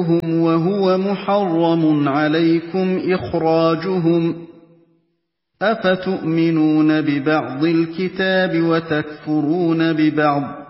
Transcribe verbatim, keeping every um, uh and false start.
تدعوهم وهو محرم عليكم إخراجهم أفتؤمنون ببعض الكتاب وتكفرون ببعض